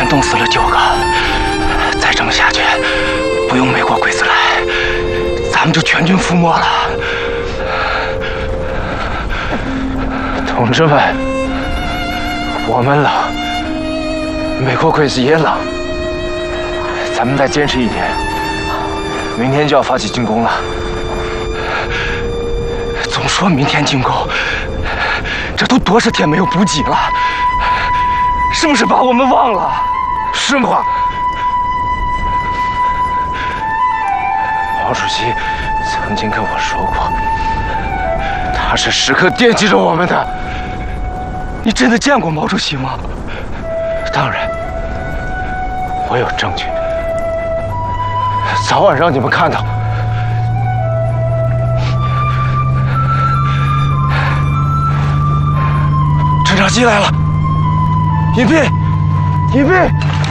天冻死了9个，再这么下去，不用美国鬼子来，咱们就全军覆没了。同志们，我们冷，美国鬼子也冷，咱们再坚持一天，明天就要发起进攻了。总说明天进攻，这都多少天没有补给了，是不是把我们忘了？是吗？毛主席曾经跟我说过，他是时刻惦记着我们的。你真的见过毛主席吗？当然，我有证据，早晚让你们看到。侦察机来了，隐蔽，隐蔽。